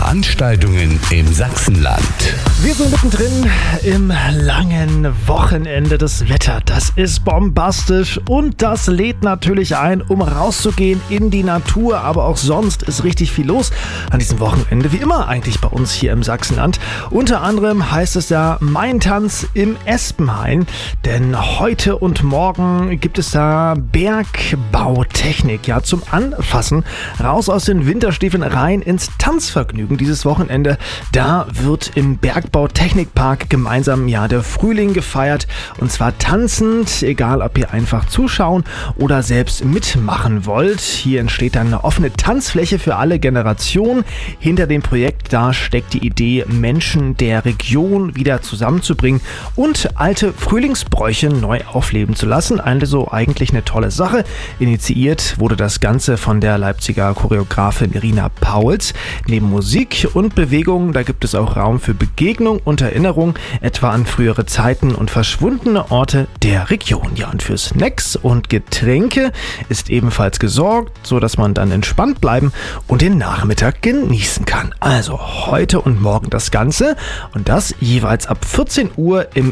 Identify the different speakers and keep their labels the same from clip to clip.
Speaker 1: Veranstaltungen im Sachsenland.
Speaker 2: Wir sind mittendrin im langen Wochenende. Das Wetter, das ist bombastisch und das lädt natürlich ein, um rauszugehen in die Natur. Aber auch sonst ist richtig viel los an diesem Wochenende, wie immer eigentlich bei uns hier im Sachsenland. Unter anderem heißt es ja Mein Tanz im Espenhain, denn heute und morgen gibt es da Bergbautechnik, ja, zum Anfassen. Raus aus den Winterstiefeln, rein ins Tanzvergnügen dieses Wochenende. Da wird im Bergbautechnikpark gemeinsam der Frühling gefeiert, und zwar tanzend, egal ob ihr einfach zuschauen oder selbst mitmachen wollt. Hier entsteht dann eine offene Tanzfläche für alle Generationen. Hinter dem Projekt, da steckt die Idee, Menschen der Region wieder zusammenzubringen und alte Frühlingsbräuche neu aufleben zu lassen. Also eigentlich eine tolle Sache. Initiiert wurde das Ganze von der Leipziger Choreografin Irina Pauls. Neben Musik und Bewegung, da gibt es auch Raum für Begegnung und Erinnerung, etwa an frühere Zeiten und verschwundene Orte der Region. Ja, und für Snacks und Getränke ist ebenfalls gesorgt, so dass man dann entspannt bleiben und den Nachmittag genießen kann. Also heute und morgen das Ganze, und das jeweils ab 14 Uhr im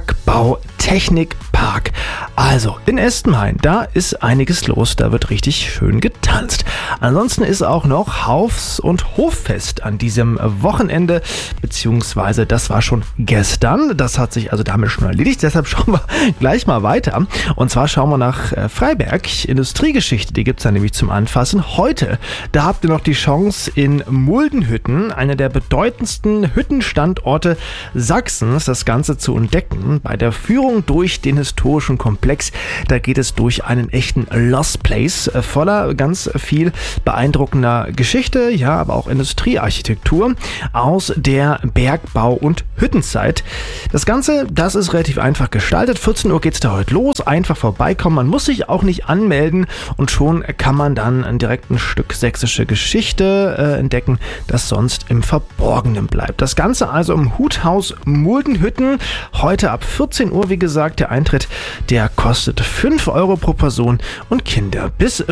Speaker 2: Bergbautechnikpark. Also in Espenhain, da ist einiges los, da wird richtig schön getanzt. Ansonsten ist auch noch Haus- und Hoffest an diesem Wochenende, beziehungsweise das war schon gestern. Das hat sich also damit schon erledigt, deshalb schauen wir gleich mal weiter. Und zwar schauen wir nach Freiberg. Industriegeschichte, die gibt es da nämlich zum Anfassen. Heute, da habt ihr noch die Chance in Muldenhütten, einer der bedeutendsten Hüttenstandorte Sachsens, das Ganze zu entdecken. Bei der Führung durch den historischen Komplex, da geht es durch einen echten Lost Place voller ganz viel beeindruckender Geschichte, ja, aber auch Industriearchitektur aus der Bergbau- und Hüttenzeit. Das Ganze, das ist relativ einfach gestaltet. 14 Uhr geht es da heute los. Einfach vorbeikommen. Man muss sich auch nicht anmelden und schon kann man dann direkt ein Stück sächsische Geschichte entdecken, das sonst im Verborgenen bleibt. Das Ganze also im Huthaus Muldenhütten. Heute ab 14 Uhr, wie gesagt, der Eintritt, der kostet 5 Euro pro Person, und Kinder bis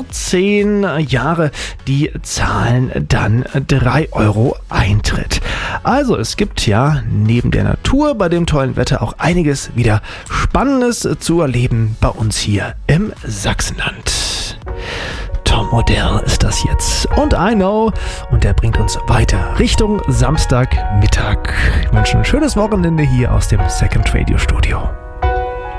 Speaker 2: 14 Jahre, die zahlen dann 3 Euro Eintritt. Also es gibt ja neben der Natur bei dem tollen Wetter auch einiges wieder Spannendes zu erleben bei uns hier im Sachsenland. Tom Odell ist das jetzt und I Know, und der bringt uns weiter Richtung Samstagmittag. Ich wünsche ein schönes Wochenende hier aus dem Second Radio Studio.